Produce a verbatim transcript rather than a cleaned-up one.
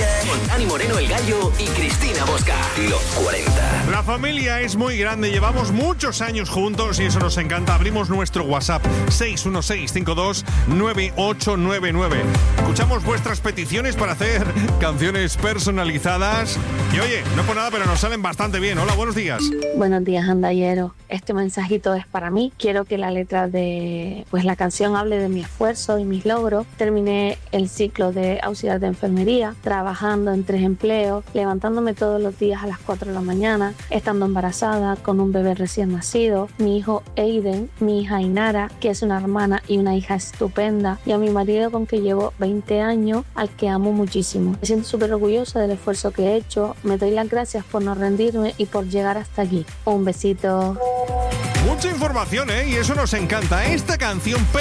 Con Dani Moreno, El Gallo y Cristina Bosca. Los cuarenta. La familia es muy grande, llevamos muchos años juntos y eso nos encanta. Abrimos nuestro WhatsApp seis uno seis cinco dos nueve ocho nueve nueve. Escuchamos vuestras peticiones para hacer canciones personalizadas. Y oye, no por nada, pero nos salen bastante bien. Hola, buenos días. Buenos días, andallero. Este mensajito es para mí. Quiero que la letra de pues la canción hable de mi esfuerzo y mis logros. Terminé el ciclo de auxiliar de enfermería, trabajando en tres empleos, levantándome todos los días a las cuatro de la mañana, estando embarazada con un bebé recién nacido, mi hijo Aiden, mi hija Inara, que es una hermana y una hija estupenda, y a mi marido con que llevo veinte años, al que amo muchísimo. Me siento súper orgullosa del esfuerzo que he hecho. Me doy las gracias por no rendirme y por llegar hasta aquí. Un besito. Mucha información, ¿eh? Y eso nos encanta. Esta canción